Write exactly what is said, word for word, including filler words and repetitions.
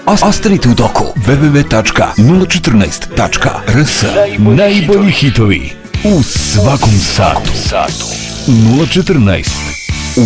Astrid u toku. w w w tačka nula četrnaest tačka r s. Najbolji hitovi u svakom satu. nula četrnaest